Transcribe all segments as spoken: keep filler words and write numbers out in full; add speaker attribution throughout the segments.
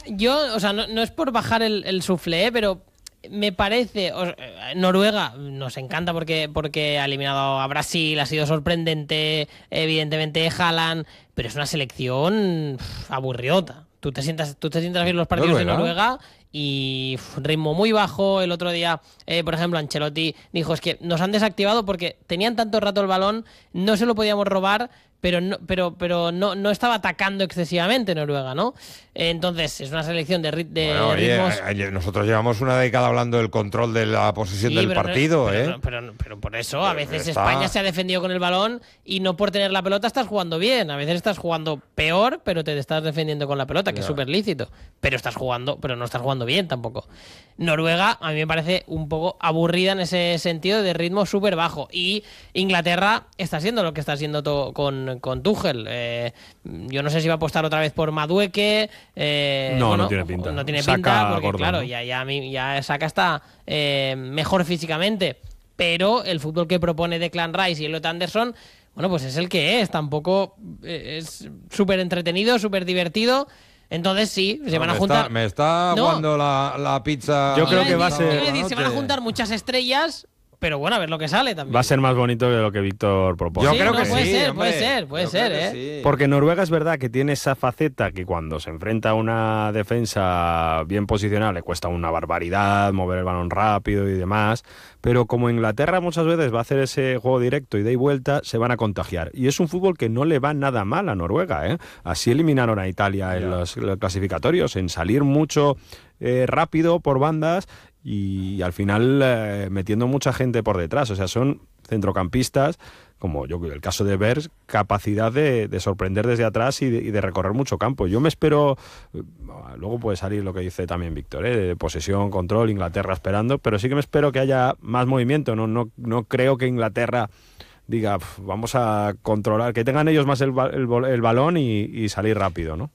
Speaker 1: yo, o sea, no, no es por bajar el, el suflé, ¿eh? Pero me parece, o, Noruega nos encanta porque, porque ha eliminado a Brasil, ha sido sorprendente, evidentemente Haaland, pero es una selección pff, aburriota. Tú te sientas, tú te sientas a ver los partidos ¿Noruega? de Noruega y pff, ritmo muy bajo. El otro día, eh, por ejemplo, Ancelotti dijo, es que nos han desactivado porque tenían tanto rato el balón, no se lo podíamos robar, pero no, pero, pero no, no estaba atacando excesivamente Noruega, ¿no? Entonces, es una selección de, rit de
Speaker 2: bueno,
Speaker 1: ritmos...
Speaker 2: Oye, nosotros llevamos una década hablando del control de la posesión sí, del
Speaker 1: pero
Speaker 2: partido,
Speaker 1: no, pero,
Speaker 2: ¿eh?
Speaker 1: No, pero, pero, pero por eso, a veces
Speaker 2: Está...
Speaker 1: España se ha defendido con el balón y no por tener la pelota estás jugando bien. A veces estás jugando peor, pero te estás defendiendo con la pelota, que yeah. es súper lícito. Pero estás jugando, pero no estás jugando bien tampoco. Noruega, a mí me parece un poco aburrida en ese sentido de ritmo súper bajo. Y Inglaterra está siendo lo que está siendo con, con Tuchel. Eh, yo no sé si va a apostar otra vez por Madueke. Eh,
Speaker 3: no,
Speaker 1: bueno,
Speaker 3: no tiene pinta.
Speaker 1: No tiene
Speaker 3: Saka
Speaker 1: pinta porque,
Speaker 3: gordo,
Speaker 1: claro,
Speaker 3: ¿no?
Speaker 1: ya, ya, ya Saka está eh, mejor físicamente. Pero el fútbol que propone Declan Rice y Elliot Anderson, bueno, pues es el que es. Tampoco eh, es súper entretenido, súper divertido. Entonces sí, se no, van a juntar...
Speaker 2: Está, me está
Speaker 1: no.
Speaker 2: aguando la, la pizza...
Speaker 3: Yo creo que va a ser...
Speaker 1: Decir, se van a juntar muchas estrellas... Pero bueno, a ver lo que sale también.
Speaker 3: Va a ser más bonito que lo que Víctor propone.
Speaker 2: Yo
Speaker 1: sí,
Speaker 2: creo
Speaker 1: no,
Speaker 2: que
Speaker 1: puede
Speaker 2: sí,
Speaker 1: ser,
Speaker 2: hombre.
Speaker 1: puede ser, puede
Speaker 2: Yo
Speaker 1: ser, ¿eh?
Speaker 2: Sí.
Speaker 3: Porque Noruega es verdad que tiene esa faceta que cuando se enfrenta a una defensa bien posicionada le cuesta una barbaridad mover el balón rápido y demás, pero como Inglaterra muchas veces va a hacer ese juego directo y de y vuelta, se van a contagiar. Y es un fútbol que no le va nada mal a Noruega, ¿eh? Así eliminaron a Italia en los, los clasificatorios, en salir mucho eh, rápido por bandas y al final eh, metiendo mucha gente por detrás. O sea, son centrocampistas, como yo el caso de Bers, capacidad de, de sorprender desde atrás y de, y de recorrer mucho campo. Yo me espero, luego puede salir lo que dice también Víctor, ¿eh? de posesión, control, Inglaterra esperando, pero sí que me espero que haya más movimiento. No, no, no creo que Inglaterra diga, vamos a controlar, que tengan ellos más el, el, el balón y, y salir rápido, ¿no?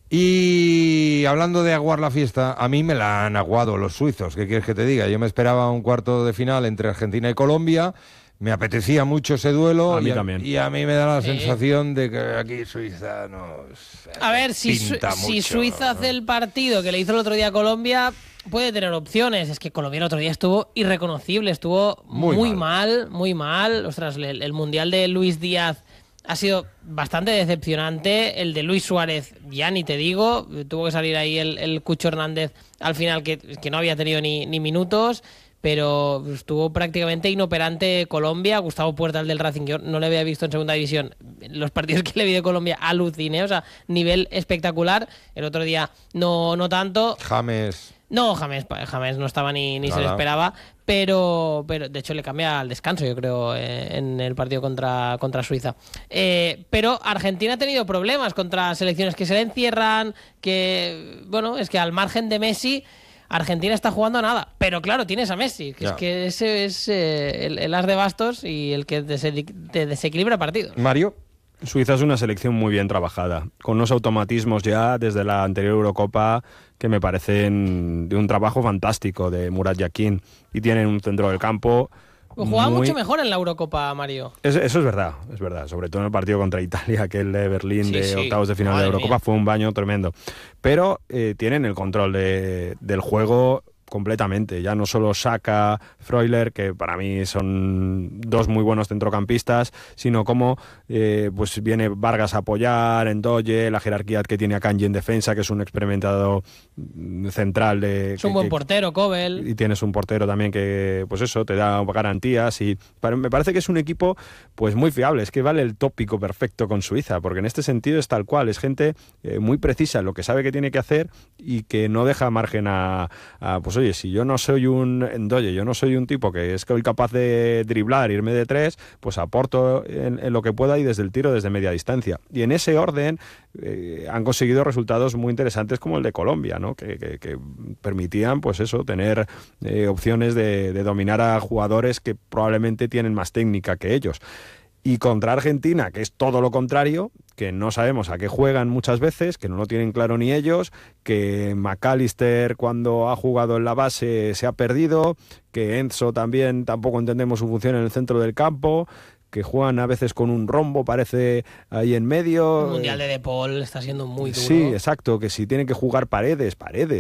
Speaker 2: Y hablando de aguar la fiesta, a mí me la han aguado los suizos, ¿qué quieres que te diga? Yo me esperaba un cuarto de final entre Argentina y Colombia, me apetecía mucho ese duelo.
Speaker 3: A mí
Speaker 2: y, a,
Speaker 3: también.
Speaker 2: y a mí me da la sensación de que aquí Suiza nos
Speaker 1: A ver, si, su, si Suiza hace el partido que le hizo el otro día a Colombia, puede tener opciones. Es que Colombia el otro día estuvo irreconocible, estuvo muy, muy mal. mal, muy mal. Ostras, el, el Mundial de Luis Díaz ha sido bastante decepcionante. El de Luis Suárez, ya ni te digo, tuvo que salir ahí el, el Cucho Hernández al final, que, que no había tenido ni, ni minutos. Pero estuvo prácticamente inoperante Colombia. Gustavo Puerta, el del Racing, yo no le había visto en segunda división. Los partidos que le vi de Colombia aluciné, o sea, nivel espectacular. El otro día no, no tanto.
Speaker 2: James.
Speaker 1: No, James, James no estaba ni, ni se le esperaba, pero, pero de hecho le cambia al descanso, yo creo, eh, en el partido contra, contra Suiza. Eh, pero Argentina ha tenido problemas contra selecciones que se le encierran, que, bueno, es que al margen de Messi, Argentina está jugando a nada, pero claro, tienes a Messi, que yeah. es que ese es eh, el, el as de bastos y el que te desequilibra partidos.
Speaker 2: Mario.
Speaker 3: Suiza es una selección muy bien trabajada, con unos automatismos ya desde la anterior Eurocopa que me parecen de un trabajo fantástico de Murat Yakin, y tienen un centro del campo.
Speaker 1: Jugaba
Speaker 3: muy...
Speaker 1: mucho mejor en la Eurocopa, Mario.
Speaker 3: Es, eso es verdad, es verdad. Sobre todo en el partido contra Italia, aquel de Berlín, sí, de sí. octavos de final Madre de Eurocopa, mía. Fue un baño tremendo. Pero eh, tienen el control de, del juego completamente. Ya no solo Saka, Freuler, que para mí son dos muy buenos centrocampistas, sino como eh, pues viene Vargas a apoyar, Ndoye, la jerarquía que tiene Akanji en defensa, que es un experimentado central. De,
Speaker 1: es
Speaker 3: que,
Speaker 1: un buen
Speaker 3: que,
Speaker 1: portero, Kobel.
Speaker 3: Y tienes un portero también que, pues eso, te da garantías. Y para, me parece que es un equipo pues muy fiable. Es que vale el tópico perfecto con Suiza, porque en este sentido es tal cual. Es gente eh, muy precisa en lo que sabe que tiene que hacer y que no deja margen a, a pues oye, si yo no soy un Ndoye, yo no soy un tipo que es capaz de driblar, irme de tres, pues aporto en, en lo que pueda y desde el tiro, desde media distancia. Y en ese orden eh, han conseguido resultados muy interesantes como el de Colombia, ¿no? Que, que, que permitían, pues eso, tener eh, opciones de, de dominar a jugadores que probablemente tienen más técnica que ellos. Y contra Argentina, que es todo lo contrario, que no sabemos a qué juegan muchas veces, que no lo tienen claro ni ellos, que McAllister cuando ha jugado en la base se ha perdido, que Enzo también tampoco entendemos su función en el centro del campo, que juegan a veces con un rombo, parece ahí en medio.
Speaker 1: El Mundial de De Paul está siendo muy duro.
Speaker 3: Sí, exacto, que si tienen que jugar paredes, paredes.